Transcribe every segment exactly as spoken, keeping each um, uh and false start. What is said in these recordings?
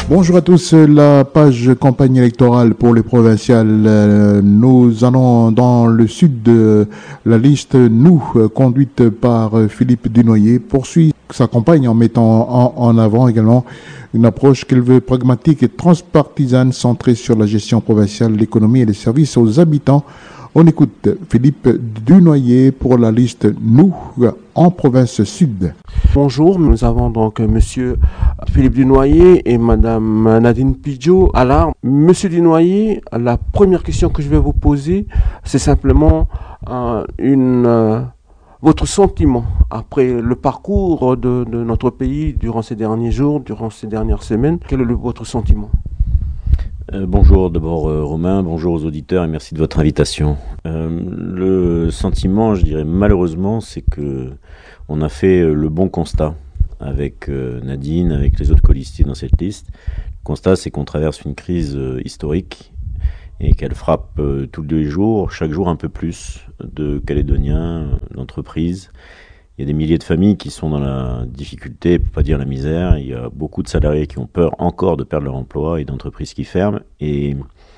Bonjour à tous, la page campagne électorale pour les provinciales. Nous allons dans le sud de la liste. Nous, conduite par Philippe Dunoyer, poursuit sa campagne en mettant en, en avant également une approche qu'elle veut pragmatique et transpartisane centrée sur la gestion provinciale, l'économie et les services aux habitants. On écoute Philippe Dunoyer pour la liste Nous en province sud. Bonjour, nous avons donc monsieur Philippe Dunoyer et madame Nadine Pidjo à l'Arbre. Monsieur Dunoyer, la première question que je vais vous poser, c'est simplement euh, une, euh, votre sentiment après le parcours de, de notre pays durant ces derniers jours, durant ces dernières semaines. Quel est le, votre sentiment ? Euh, bonjour d'abord euh, Romain, bonjour aux auditeurs et merci de votre invitation. Euh, le sentiment, je dirais malheureusement, c'est que on a fait euh, le bon constat avec euh, Nadine, avec les autres colistiers dans cette liste. Le constat, c'est qu'on traverse une crise euh, historique et qu'elle frappe euh, tous les jours, chaque jour un peu plus de Calédoniens, euh, d'entreprises. Il y a des milliers de familles qui sont dans la difficulté, pour pas dire la misère. Il y a beaucoup de salariés qui ont peur encore de perdre leur emploi et d'entreprises qui ferment. Et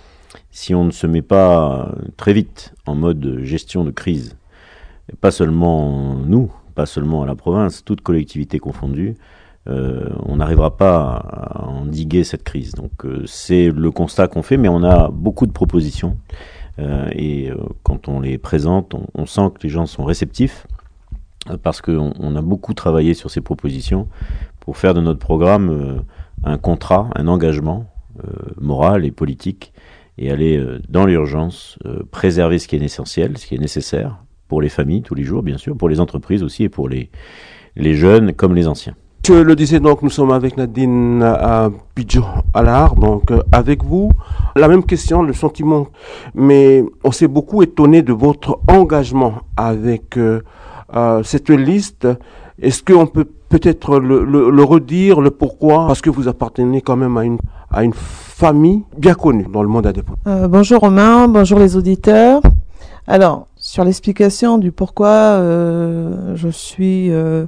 si on ne se met pas très vite en mode gestion de crise, pas seulement nous, pas seulement à la province, toute collectivité confondue, euh, on n'arrivera pas à endiguer cette crise. Donc euh, c'est le constat qu'on fait, mais on a beaucoup de propositions. Euh, et euh, quand on les présente, on, on sent que les gens sont réceptifs, parce qu'on on a beaucoup travaillé sur ces propositions pour faire de notre programme euh, un contrat, un engagement euh, moral et politique, et aller euh, dans l'urgence, euh, préserver ce qui est essentiel, ce qui est nécessaire pour les familles tous les jours, bien sûr, pour les entreprises aussi, et pour les, les jeunes comme les anciens. Je le disais donc, nous sommes avec Nadine euh, Pidjo à l'Arbre, donc euh, avec vous, la même question, le sentiment, mais on s'est beaucoup étonné de votre engagement avec euh, Euh, cette liste. Est-ce qu'on peut peut-être le, le, le redire, le pourquoi? Parce que vous appartenez quand même à une, à une famille bien connue dans le monde indépendant. Euh, bonjour Romain, bonjour les auditeurs. Alors, sur l'explication du pourquoi euh, je suis euh,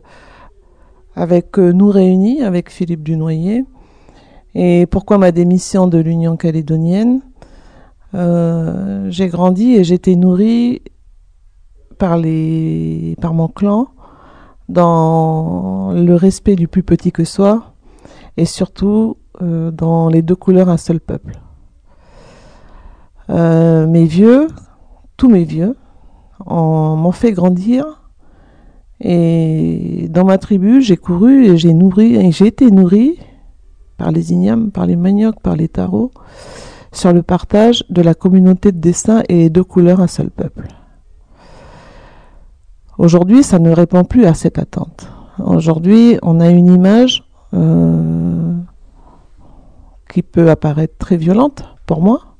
avec euh, nous réunis, avec Philippe Dunoyer, et pourquoi ma démission de l'Union calédonienne, euh, j'ai grandi et j'ai été nourrie par les, par mon clan, dans le respect du plus petit que soi, et surtout euh, dans les deux couleurs, un seul peuple. Euh, mes vieux, tous mes vieux, en, m'ont fait grandir, et dans ma tribu, j'ai couru et j'ai nourri, et j'ai été nourri par les ignames, par les maniocs, par les tarots, sur le partage de la communauté de destin et les deux couleurs, un seul peuple. Aujourd'hui, ça ne répond plus à cette attente. Aujourd'hui, on a une image euh, qui peut apparaître très violente pour moi,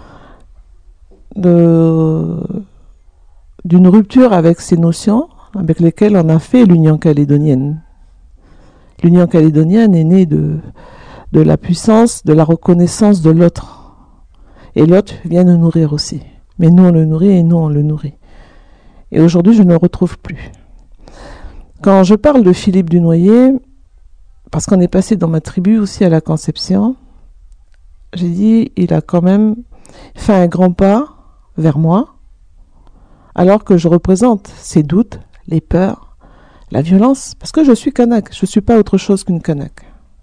de, d'une rupture avec ces notions avec lesquelles on a fait l'Union calédonienne. L'Union calédonienne est née de, de la puissance, de la reconnaissance de l'autre. Et l'autre vient nous nourrir aussi. Mais nous, on le nourrit et nous, on le nourrit. Et aujourd'hui, je ne le retrouve plus. Quand je parle de Philippe Dunoyer, parce qu'on est passé dans ma tribu aussi à la conception, j'ai dit, il a quand même fait un grand pas vers moi, alors que je représente ses doutes, les peurs, la violence, parce que je suis kanak, je ne suis pas autre chose qu'une kanak.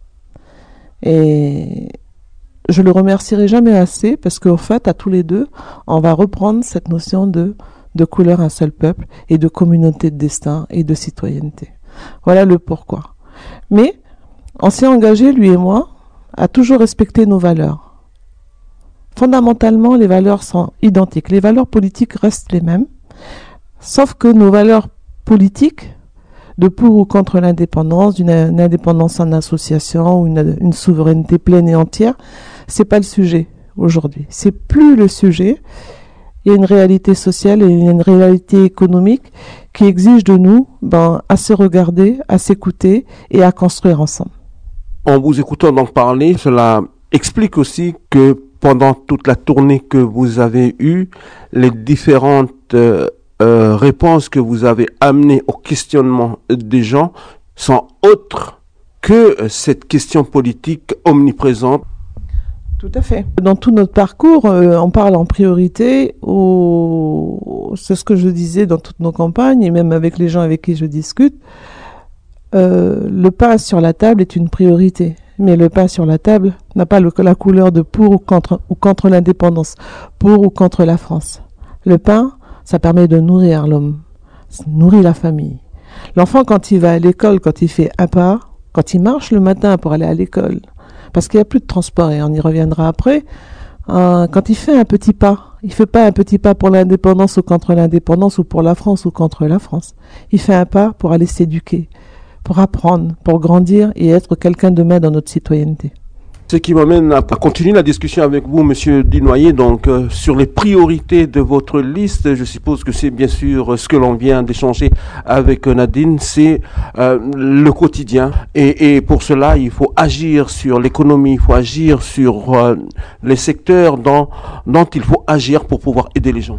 Et je le remercierai jamais assez, parce qu'en fait, à tous les deux, on va reprendre cette notion de de couleur un seul peuple et de communauté de destin et de citoyenneté. Voilà le pourquoi. Mais on s'est engagé, lui et moi, à toujours respecter nos valeurs. Fondamentalement, les valeurs sont identiques. Les valeurs politiques restent les mêmes, sauf que nos valeurs politiques, de pour ou contre l'indépendance, d'une une indépendance en association ou une, une souveraineté pleine et entière, c'est pas le sujet aujourd'hui. C'est plus le sujet. Il y a une réalité sociale et une réalité économique qui exige de nous ben, à se regarder, à s'écouter et à construire ensemble. En vous écoutant donc parler, cela explique aussi que pendant toute la tournée que vous avez eue, les différentes euh, euh, réponses que vous avez amenées au questionnement des gens sont autres que cette question politique omniprésente. Tout à fait. Dans tout notre parcours, euh, on parle en priorité au... C'est ce que je disais dans toutes nos campagnes et même avec les gens avec qui je discute. Euh, le pain sur la table est une priorité. Mais le pain sur la table n'a pas le, la couleur de pour ou contre, ou contre l'indépendance, pour ou contre la France. Le pain, ça permet de nourrir l'homme, nourrir la famille. L'enfant, quand il va à l'école, quand il fait un pas, quand il marche le matin pour aller à l'école, parce qu'il n'y a plus de transport et on y reviendra après, euh, quand il fait un petit pas, il ne fait pas un petit pas pour l'indépendance ou contre l'indépendance ou pour la France ou contre la France. Il fait un pas pour aller s'éduquer, pour apprendre, pour grandir et être quelqu'un de demain dans notre citoyenneté. Ce qui m'amène à continuer la discussion avec vous, Monsieur Dinoyer, donc euh, sur les priorités de votre liste. Je suppose que c'est bien sûr ce que l'on vient d'échanger avec Nadine, c'est euh, le quotidien. Et, et pour cela, il faut agir sur l'économie, il faut agir sur euh, les secteurs dont, dont il faut agir pour pouvoir aider les gens.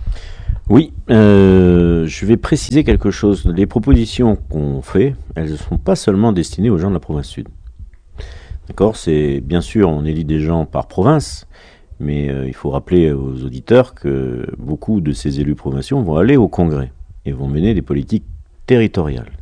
Oui, euh, je vais préciser quelque chose. Les propositions qu'on fait, elles ne sont pas seulement destinées aux gens de la province sud. D'accord, c'est bien sûr, on élit des gens par province, mais euh, il faut rappeler aux auditeurs que beaucoup de ces élus provinciaux vont aller au Congrès et vont mener des politiques territoriales.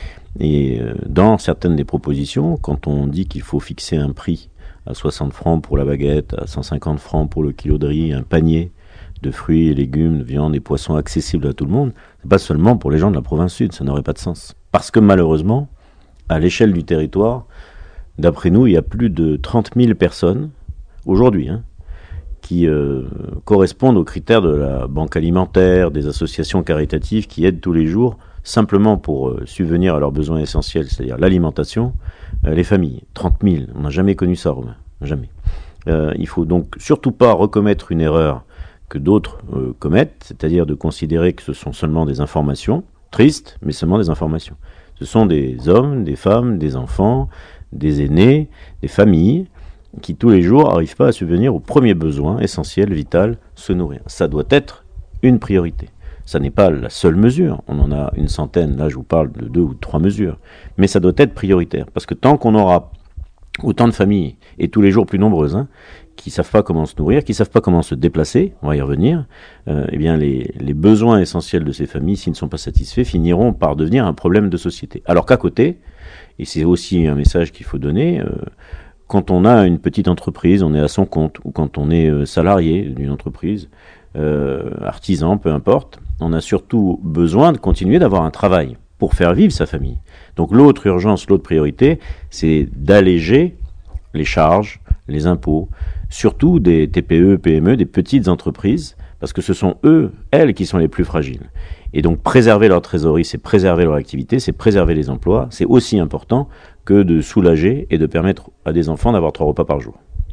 Et euh, dans certaines des propositions, quand on dit qu'il faut fixer un prix à soixante francs pour la baguette, à cent cinquante francs pour le kilo de riz, un panier de fruits et légumes, de viande et poissons accessibles à tout le monde, c'est pas seulement pour les gens de la province sud, ça n'aurait pas de sens. Parce que malheureusement, à l'échelle du territoire, d'après nous, il y a plus de trente mille personnes, aujourd'hui, hein, qui euh, correspondent aux critères de la banque alimentaire, des associations caritatives qui aident tous les jours, simplement pour euh, subvenir à leurs besoins essentiels, c'est-à-dire l'alimentation, euh, les familles. trente mille, on n'a jamais connu ça, Romain, jamais. Euh, il faut donc surtout pas recommettre une erreur que d'autres euh, commettent, c'est-à-dire de considérer que ce sont seulement des informations, tristes, mais seulement des informations. Ce sont des hommes, des femmes, des enfants, des aînés, des familles, qui tous les jours n'arrivent pas à subvenir aux premiers besoins essentiels, vitaux, se nourrir. Ça doit être une priorité. Ça n'est pas la seule mesure, on en a une centaine, là je vous parle de deux ou de trois mesures, mais ça doit être prioritaire, parce que tant qu'on aura autant de familles, et tous les jours plus nombreuses, hein, qui ne savent pas comment se nourrir, qui ne savent pas comment se déplacer, on va y revenir, euh, eh bien les, les besoins essentiels de ces familles, s'ils ne sont pas satisfaits, finiront par devenir un problème de société. Alors qu'à côté, et c'est aussi un message qu'il faut donner, euh, quand on a une petite entreprise, on est à son compte, ou quand on est euh, salarié d'une entreprise, euh, artisan, peu importe, on a surtout besoin de continuer d'avoir un travail pour faire vivre sa famille. Donc l'autre urgence, l'autre priorité, c'est d'alléger les charges, les impôts, surtout des T P E, P M E, des petites entreprises, parce que ce sont eux, elles, qui sont les plus fragiles. Et donc préserver leur trésorerie, c'est préserver leur activité, c'est préserver les emplois, c'est aussi important que de soulager et de permettre à des enfants d'avoir trois repas par jour.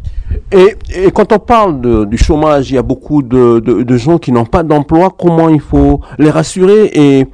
Et, et quand on parle de, du chômage, il y a beaucoup de, de, de gens qui n'ont pas d'emploi. Comment il faut les rassurer et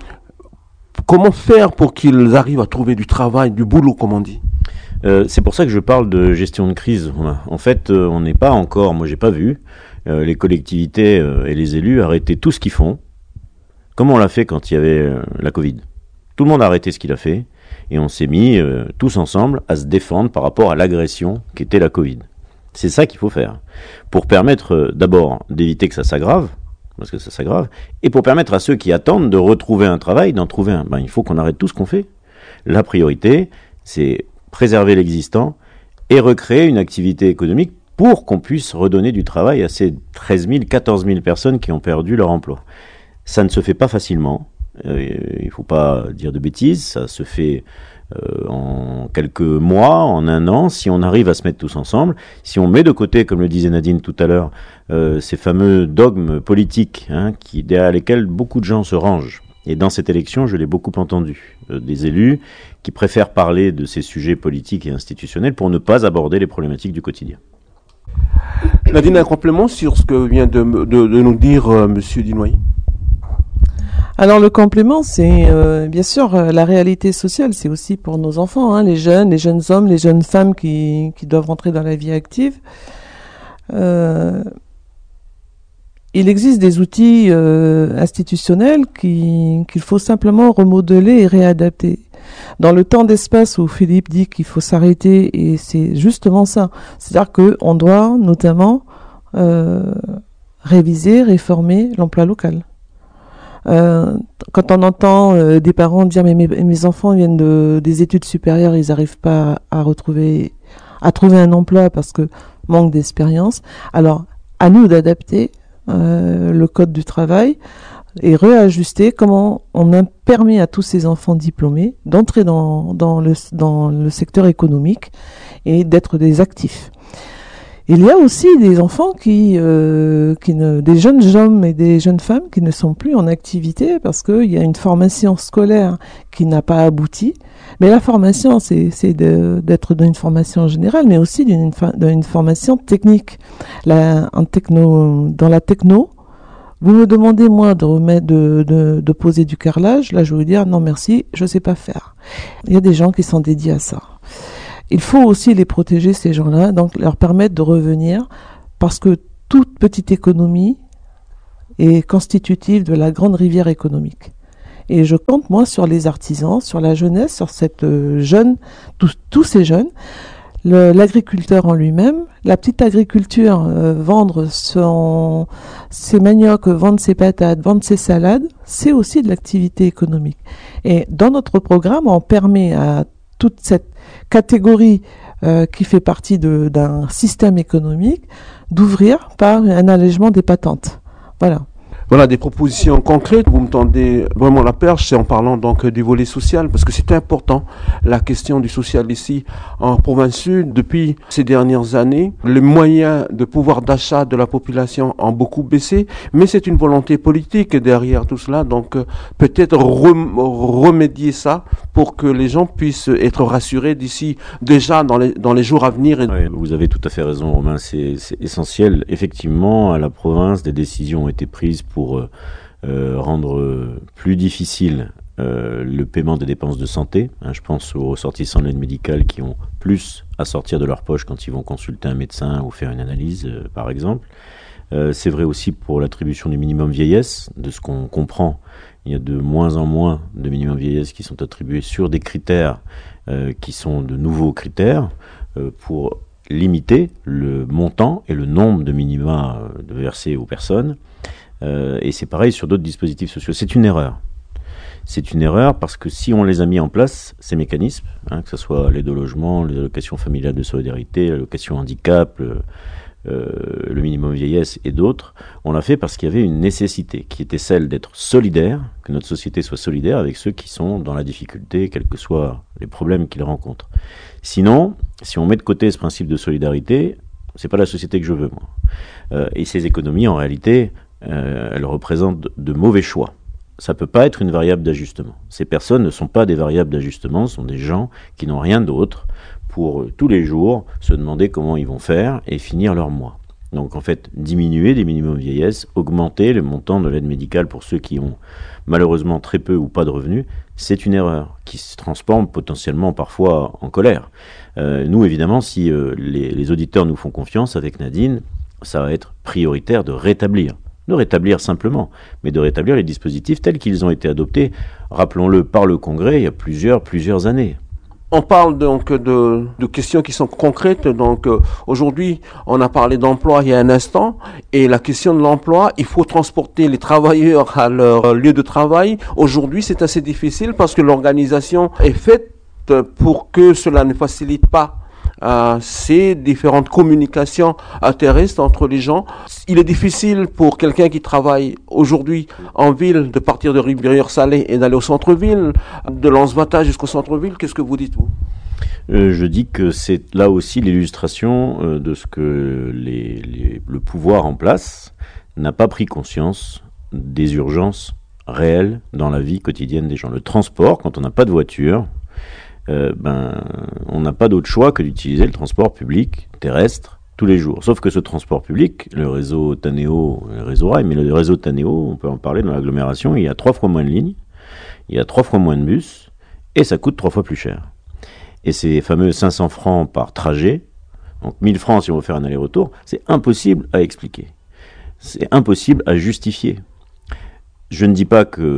comment faire pour qu'ils arrivent à trouver du travail, du boulot, comme on dit? Euh, c'est pour ça que je parle de gestion de crise. En fait, euh, on n'est pas encore, moi j'ai pas vu, euh, les collectivités euh, et les élus arrêter tout ce qu'ils font, comme on l'a fait quand il y avait euh, la Covid. Tout le monde a arrêté ce qu'il a fait, et on s'est mis euh, tous ensemble à se défendre par rapport à l'agression qu'était la Covid. C'est ça qu'il faut faire, pour permettre euh, d'abord d'éviter que ça s'aggrave, parce que ça s'aggrave, et pour permettre à ceux qui attendent de retrouver un travail, d'en trouver un. Ben, il faut qu'on arrête tout ce qu'on fait. La priorité, c'est préserver l'existant et recréer une activité économique pour qu'on puisse redonner du travail à ces treize mille, quatorze mille personnes qui ont perdu leur emploi. Ça ne se fait pas facilement, euh, il ne faut pas dire de bêtises, ça se fait euh, en quelques mois, en un an, si on arrive à se mettre tous ensemble, si on met de côté, comme le disait Nadine tout à l'heure, euh, ces fameux dogmes politiques hein, qui, derrière lesquels beaucoup de gens se rangent. Et dans cette élection, je l'ai beaucoup entendu, euh, des élus qui préfèrent parler de ces sujets politiques et institutionnels pour ne pas aborder les problématiques du quotidien. Nadine, un complément sur ce que vient de, de, de nous dire euh, Monsieur Dinoyer. Alors le complément, c'est euh, bien sûr euh, la réalité sociale, c'est aussi pour nos enfants, hein, les jeunes, les jeunes hommes, les jeunes femmes qui, qui doivent rentrer dans la vie active. Euh, il existe des outils euh, institutionnels qui, qu'il faut simplement remodeler et réadapter. Dans le temps d'espace où Philippe dit qu'il faut s'arrêter, et c'est justement ça. C'est-à-dire qu'on doit notamment euh, réviser, réformer l'emploi local. Euh, quand on entend euh, des parents dire mais mes, mes enfants viennent de, des études supérieures, ils n'arrivent pas à retrouver, à trouver un emploi parce que manque d'expérience. Alors, à nous d'adapter euh, le code du travail et réajuster comment on a permis à tous ces enfants diplômés d'entrer dans, dans, le, dans le secteur économique et d'être des actifs. Il y a aussi des enfants qui, euh, qui ne, des jeunes hommes et des jeunes femmes qui ne sont plus en activité parce qu'il y a une formation scolaire qui n'a pas abouti. Mais la formation, c'est, c'est de, d'être d'une formation générale, mais aussi d'une, d'une formation technique. La, en techno, dans la techno, vous me demandez, moi, de remettre, de, de, de poser du carrelage. Là, je vais vous dire, non, merci, je sais pas faire. Il y a des gens qui sont dédiés à ça. Il faut aussi les protéger, ces gens-là, donc leur permettre de revenir, parce que toute petite économie est constitutive de la grande rivière économique. Et je compte, moi, sur les artisans, sur la jeunesse, sur cette jeune, tous, tous ces jeunes, le, l'agriculteur en lui-même, la petite agriculture, euh, vendre son, ses maniocs, vendre ses patates, vendre ses salades, c'est aussi de l'activité économique. Et dans notre programme, on permet à toute cette catégorie euh, qui fait partie de, d'un système économique d'ouvrir par un allègement des patentes. Voilà. Voilà des propositions concrètes. Vous me tendez vraiment la perche, c'est en parlant donc du volet social, parce que c'est important, la question du social ici en province sud. Depuis ces dernières années, les moyens de pouvoir d'achat de la population ont beaucoup baissé, mais c'est une volonté politique derrière tout cela, donc peut-être rem- remédier ça pour que les gens puissent être rassurés d'ici déjà dans les, dans les jours à venir. Oui, vous avez tout à fait raison, Romain, c'est, c'est essentiel. Effectivement, à la province, des décisions ont été prises pour pour euh, rendre plus difficile euh, le paiement des dépenses de santé. Hein, je pense aux ressortissants de l'aide médicale qui ont plus à sortir de leur poche quand ils vont consulter un médecin ou faire une analyse, euh, par exemple. Euh, c'est vrai aussi pour l'attribution du minimum vieillesse. De ce qu'on comprend, il y a de moins en moins de minimum vieillesse qui sont attribués sur des critères euh, qui sont de nouveaux critères euh, pour limiter le montant et le nombre de minima de versés aux personnes. Euh, et c'est pareil sur d'autres dispositifs sociaux. C'est une erreur. C'est une erreur parce que si on les a mis en place, ces mécanismes, hein, que ce soit l'aide au logement, les allocations familiales de solidarité, l'allocation handicap, le, euh, le minimum vieillesse et d'autres, on l'a fait parce qu'il y avait une nécessité qui était celle d'être solidaire, que notre société soit solidaire avec ceux qui sont dans la difficulté, quels que soient les problèmes qu'ils rencontrent. Sinon, si on met de côté ce principe de solidarité, c'est pas la société que je veux, moi. Euh, et ces économies, en réalité, Euh, elles représentent de, de mauvais choix. Ça peut pas être une variable d'ajustement. Ces personnes ne sont pas des variables d'ajustement, ce sont des gens qui n'ont rien d'autre pour euh, tous les jours se demander comment ils vont faire et finir leur mois. Donc en fait, diminuer les minimums vieillesse, augmenter le montant de l'aide médicale pour ceux qui ont malheureusement très peu ou pas de revenus, c'est une erreur qui se transforme potentiellement parfois en colère. Euh, nous, évidemment, si euh, les, les auditeurs nous font confiance avec Nadine, ça va être prioritaire de rétablir. De rétablir simplement, mais de rétablir les dispositifs tels qu'ils ont été adoptés, rappelons-le, par le Congrès il y a plusieurs, plusieurs années. On parle donc de, de questions qui sont concrètes. Donc euh, aujourd'hui, on a parlé d'emploi il y a un instant, et la question de l'emploi, il faut transporter les travailleurs à leur lieu de travail. Aujourd'hui, c'est assez difficile parce que l'organisation est faite pour que cela ne facilite pas Euh, ces différentes communications terrestres entre les gens. Il est difficile pour quelqu'un qui travaille aujourd'hui en ville de partir de Rivière-Salée et d'aller au centre-ville, de Lens-Vata jusqu'au centre-ville. Qu'est-ce que vous dites, vous ? euh, Je dis que c'est là aussi l'illustration euh, de ce que les, les, le pouvoir en place n'a pas pris conscience des urgences réelles dans la vie quotidienne des gens. Le transport, quand on n'a pas de voiture, Euh, ben, on n'a pas d'autre choix que d'utiliser le transport public terrestre tous les jours. Sauf que ce transport public, le réseau Taneo, le réseau Rail, mais le réseau Taneo, on peut en parler dans l'agglomération, il y a trois fois moins de lignes, il y a trois fois moins de bus, et ça coûte trois fois plus cher. Et ces fameux cinq cents francs par trajet, donc mille francs si on veut faire un aller-retour, c'est impossible à expliquer. C'est impossible à justifier. Je ne dis pas que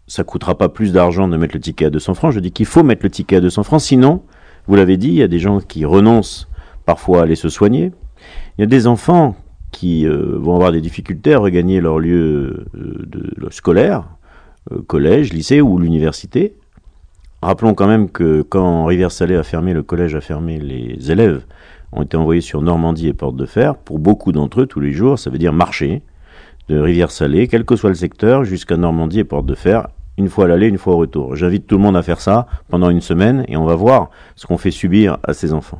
ça coûtera pas plus d'argent de mettre le ticket à deux cents francs. Je dis qu'il faut mettre le ticket à deux cents francs. Sinon, vous l'avez dit, il y a des gens qui renoncent parfois à aller se soigner. Il y a des enfants qui euh, vont avoir des difficultés à regagner leur lieu euh, de, de scolaire, euh, collège, lycée ou l'université. Rappelons quand même que quand Rivière-Salée a fermé, le collège a fermé, les élèves ont été envoyés sur Normandie et Porte de Fer. Pour beaucoup d'entre eux, tous les jours, ça veut dire marcher de Rivière-Salée, quel que soit le secteur, jusqu'à Normandie et Porte de Fer, une fois à l'aller, une fois au retour. J'invite tout le monde à faire ça pendant une semaine et on va voir ce qu'on fait subir à ces enfants.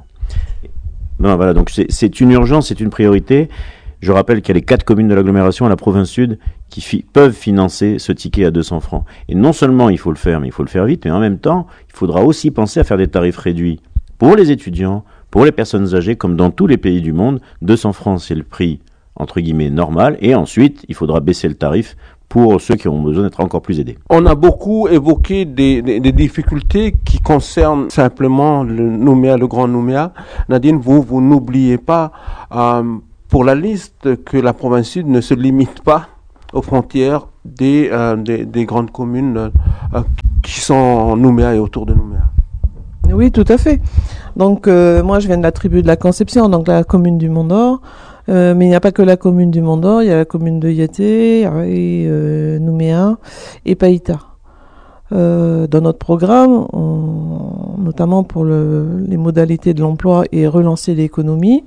Non, voilà, donc c'est, c'est une urgence, c'est une priorité. Je rappelle qu'il y a les quatre communes de l'agglomération à la province sud qui fi- peuvent financer ce ticket à deux cents francs. Et non seulement il faut le faire, mais il faut le faire vite, mais en même temps, il faudra aussi penser à faire des tarifs réduits pour les étudiants, pour les personnes âgées, comme dans tous les pays du monde. deux cents francs, c'est le prix, entre guillemets, normal. Et ensuite, il faudra baisser le tarif pour ceux qui ont besoin d'être encore plus aidés. On a beaucoup évoqué des, des, des difficultés qui concernent simplement le Nouméa, le Grand Nouméa. Nadine, vous, vous n'oubliez pas, euh, pour la liste, que la province sud ne se limite pas aux frontières des, euh, des, des grandes communes euh, qui sont en Nouméa et autour de Nouméa. Oui, tout à fait. Donc, euh, moi, je viens de la tribu de la Conception, donc la commune du Mont-d'Or. Euh, mais il n'y a pas que la commune du Mont-d'Or, il y a la commune de Yaté, et euh, Nouméa et Païta. Euh, dans notre programme, on, notamment pour le, les modalités de l'emploi et relancer l'économie,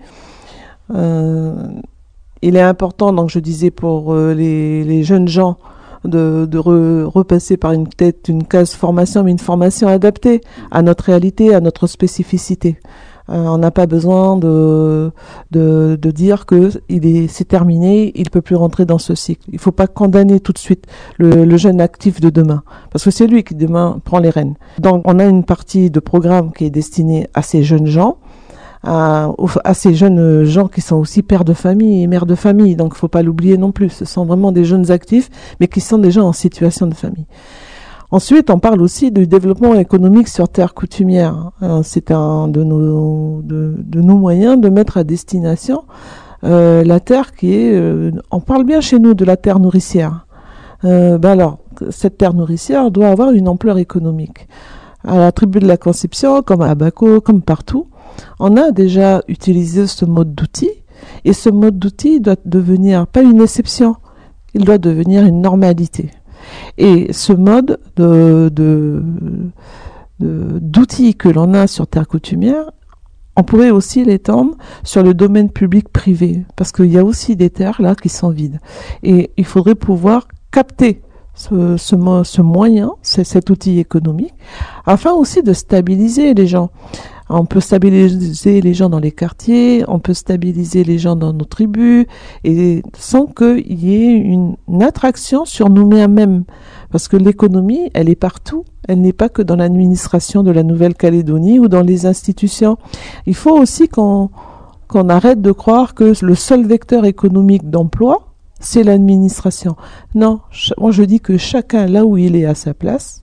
euh, il est important, donc je disais pour euh, les, les jeunes gens, de, de re, repasser par une tête, une case formation, mais une formation adaptée à notre réalité, à notre spécificité. Euh, on n'a pas besoin de, de, de dire que il est, c'est terminé, il peut plus rentrer dans ce cycle. Il faut pas condamner tout de suite le, le jeune actif de demain, parce que c'est lui qui demain prend les rênes. Donc, on a une partie de programme qui est destinée à ces jeunes gens, à, à ces jeunes gens qui sont aussi pères de famille et mères de famille. Donc, il faut pas l'oublier non plus. Ce sont vraiment des jeunes actifs, mais qui sont déjà en situation de famille. Ensuite, on parle aussi du développement économique sur terre coutumière. C'est un de nos, de, de nos moyens de mettre à destination euh, la terre qui est... Euh, on parle bien chez nous de la terre nourricière. Euh, ben alors, cette terre nourricière doit avoir une ampleur économique. À la tribu de la Conception, comme à Abaco, comme partout, on a déjà utilisé ce mode d'outil. Et ce mode d'outil doit devenir pas une exception, il doit devenir une normalité. Et ce mode de, de, de, d'outils que l'on a sur terre coutumière, on pourrait aussi l'étendre sur le domaine public-privé, parce qu'il y a aussi des terres là qui sont vides. Et il faudrait pouvoir capter ce, ce, ce moyen, cet outil économique, afin aussi de stabiliser les gens. On peut stabiliser les gens dans les quartiers, on peut stabiliser les gens dans nos tribus, et sans qu'il y ait une, une attraction sur Nouméa même. Parce que l'économie, elle est partout. Elle n'est pas que dans l'administration de la Nouvelle-Calédonie ou dans les institutions. Il faut aussi qu'on, qu'on arrête de croire que le seul vecteur économique d'emploi, c'est l'administration. Non, moi je dis que chacun, là où il est à sa place,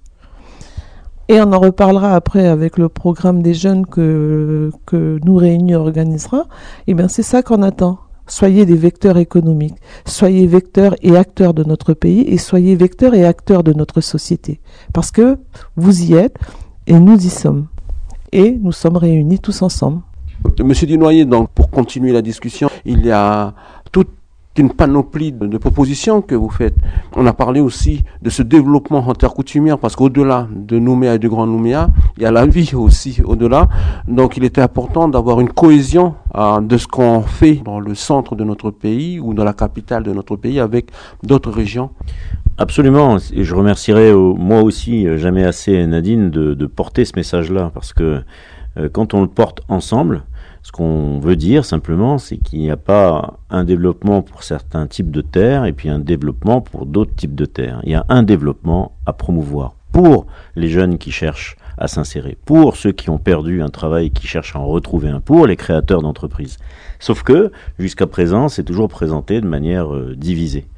et on en reparlera après avec le programme des jeunes que, que nous Réunion organisera, eh bien c'est ça qu'on attend. Soyez des vecteurs économiques, soyez vecteurs et acteurs de notre pays et soyez vecteurs et acteurs de notre société. Parce que vous y êtes et nous y sommes. Et nous sommes réunis tous ensemble. Monsieur Dunoyer, donc pour continuer la discussion, il y a toute une panoplie de, de propositions que vous faites. On a parlé aussi de ce développement en terre coutumière, parce qu'au-delà de Nouméa et de Grand Nouméa, il y a la vie aussi au-delà. Donc il était important d'avoir une cohésion euh, de ce qu'on fait dans le centre de notre pays ou dans la capitale de notre pays avec d'autres régions. Absolument, et je remercierai euh, moi aussi euh, jamais assez Nadine de, de porter ce message-là, parce que euh, quand on le porte ensemble, ce qu'on veut dire simplement, c'est qu'il n'y a pas un développement pour certains types de terres et puis un développement pour d'autres types de terres. Il y a un développement à promouvoir pour les jeunes qui cherchent à s'insérer, pour ceux qui ont perdu un travail, qui cherchent à en retrouver un, pour les créateurs d'entreprises. Sauf que, jusqu'à présent, c'est toujours présenté de manière euh, divisée.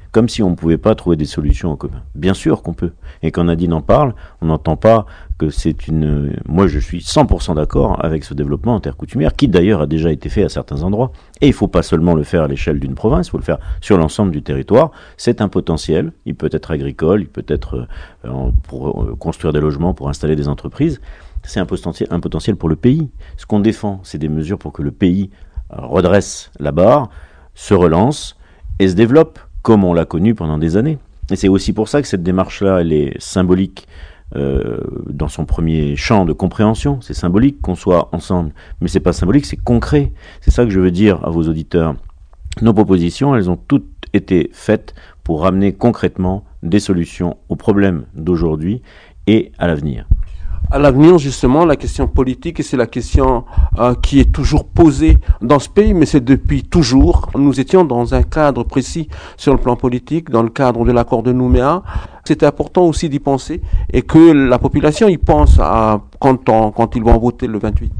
comme si on ne pouvait pas trouver des solutions en commun. Bien sûr qu'on peut. Et quand Nadine en parle, on n'entend pas que c'est une... Moi, je suis cent pour cent d'accord avec ce développement en terre coutumière, qui d'ailleurs a déjà été fait à certains endroits. Et il ne faut pas seulement le faire à l'échelle d'une province, il faut le faire sur l'ensemble du territoire. C'est un potentiel. Il peut être agricole, il peut être euh, pour euh, construire des logements, pour installer des entreprises. C'est un potentiel, un potentiel pour le pays. Ce qu'on défend, c'est des mesures pour que le pays redresse la barre, se relance et se développe, comme on l'a connu pendant des années. Et c'est aussi pour ça que cette démarche-là, elle est symbolique euh, dans son premier champ de compréhension. C'est symbolique qu'on soit ensemble, mais c'est pas symbolique, c'est concret. C'est ça que je veux dire à vos auditeurs. Nos propositions, elles ont toutes été faites pour ramener concrètement des solutions aux problèmes d'aujourd'hui et à l'avenir. À l'avenir, justement, la question politique, et c'est la question euh, qui est toujours posée dans ce pays, mais c'est depuis toujours. Nous étions dans un cadre précis sur le plan politique, dans le cadre de l'accord de Nouméa. C'est important aussi d'y penser et que la population y pense à, quand, on, quand ils vont voter le vingt-huit.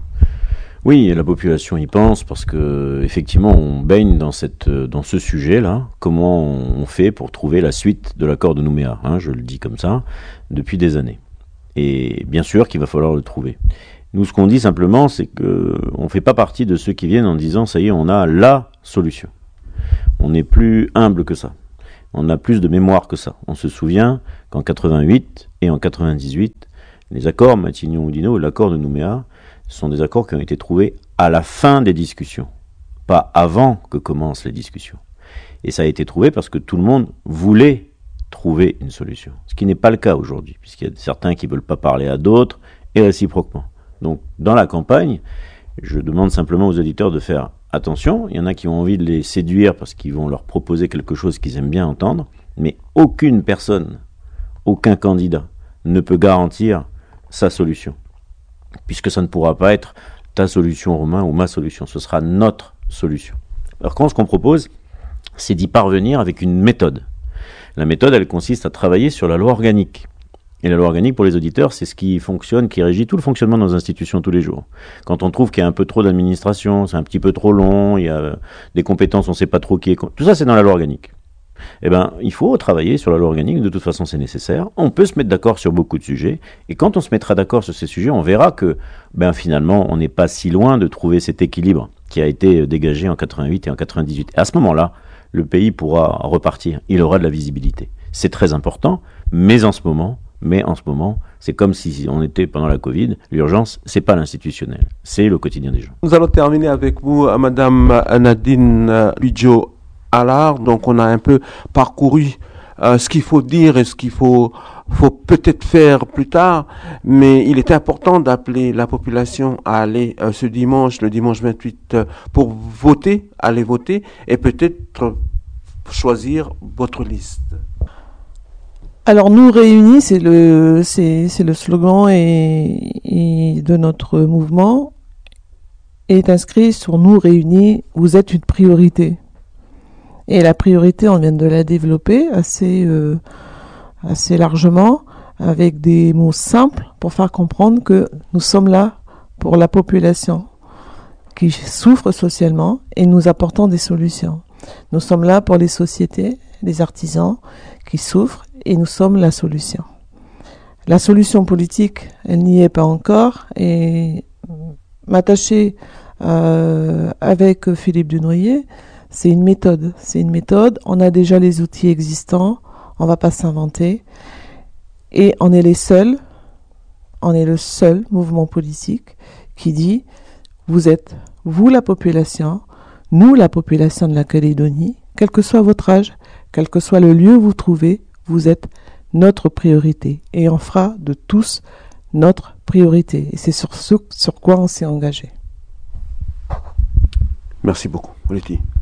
Oui, la population y pense parce que effectivement, on baigne dans cette dans ce sujet-là. Comment on fait pour trouver la suite de l'accord de Nouméa, hein, je le dis comme ça, depuis des années. Et bien sûr qu'il va falloir le trouver. Nous, ce qu'on dit simplement, c'est qu'on ne fait pas partie de ceux qui viennent en disant « ça y est, on a la solution ». On est plus humble que ça. On a plus de mémoire que ça. On se souvient qu'en quatre-vingt-huit et en quatre-vingt-dix-huit, les accords Matignon-Oudinot et l'accord de Nouméa sont des accords qui ont été trouvés à la fin des discussions, pas avant que commencent les discussions. Et ça a été trouvé parce que tout le monde voulait trouver une solution. Ce qui n'est pas le cas aujourd'hui, puisqu'il y a certains qui ne veulent pas parler à d'autres, et réciproquement. Donc, dans la campagne, je demande simplement aux auditeurs de faire attention. Il y en a qui ont envie de les séduire parce qu'ils vont leur proposer quelque chose qu'ils aiment bien entendre, mais aucune personne, aucun candidat ne peut garantir sa solution, puisque ça ne pourra pas être ta solution, Romain, ou ma solution. Ce sera notre solution. Alors, quand ce qu'on propose, c'est d'y parvenir avec une méthode. La méthode, elle consiste à travailler sur la loi organique. Et la loi organique, pour les auditeurs, c'est ce qui fonctionne, qui régit tout le fonctionnement de nos institutions tous les jours. Quand on trouve qu'il y a un peu trop d'administration, c'est un petit peu trop long, il y a des compétences, on ne sait pas trop qui est... Tout ça, c'est dans la loi organique. Eh bien, il faut travailler sur la loi organique, de toute façon, c'est nécessaire. On peut se mettre d'accord sur beaucoup de sujets, et quand on se mettra d'accord sur ces sujets, on verra que, ben, finalement, on n'est pas si loin de trouver cet équilibre qui a été dégagé en quatre-vingt-huit et en quatre-vingt-dix-huit. Et à ce moment-là, le pays pourra repartir, il aura de la visibilité. C'est très important, mais en ce moment, mais en ce moment, c'est comme si on était pendant la Covid, l'urgence, c'est pas l'institutionnel, c'est le quotidien des gens. Nous allons terminer avec vous, Madame Nadine Bidjo-Allard. Donc on a un peu parcouru euh, ce qu'il faut dire et ce qu'il faut, faut peut-être faire plus tard, mais il était important d'appeler la population à aller euh, ce dimanche, le dimanche vingt-huit, euh, pour voter, aller voter, et peut-être choisir votre liste. Alors nous réunis, c'est le c'est c'est le slogan et, et de notre mouvement est inscrit sur nous réunis. Vous êtes une priorité. Et la priorité, on vient de la développer assez euh, assez largement avec des mots simples pour faire comprendre que nous sommes là pour la population qui souffre socialement et nous apportons des solutions. Nous sommes là pour les sociétés, les artisans qui souffrent et nous sommes la solution. La solution politique, elle n'y est pas encore et m'attacher euh, avec Philippe Dunoyer, c'est une méthode. C'est une méthode. On a déjà les outils existants. On va pas s'inventer. Et on est les seuls, on est le seul mouvement politique qui dit vous êtes, vous la population, nous la population de la Calédonie, quel que soit votre âge, quel que soit le lieu où vous trouvez, vous êtes notre priorité. Et on fera de tous notre priorité. Et c'est sur ce sur quoi on s'est engagé. Merci beaucoup, Letty.